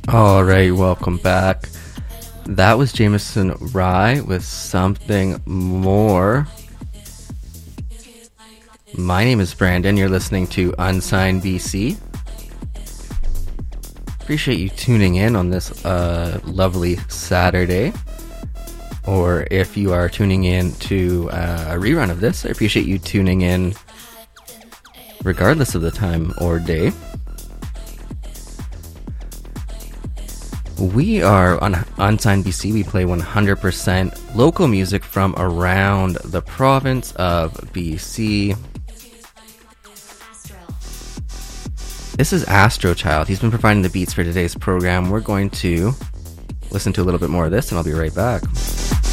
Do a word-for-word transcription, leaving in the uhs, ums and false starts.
All right, welcome back. That was Jameson Rye with Something More. My name is Brandon. You're listening to Unsigned B C. Appreciate you tuning in on this uh, lovely Saturday. Or if you are tuning in to uh, a rerun of this, I appreciate you tuning in regardless of the time or day. We are on Unsigned B C. We play one hundred percent local music from around the province of B C. This is Astro Child. He's been providing the beats for today's program. We're going to listen to a little bit more of this and I'll be right back.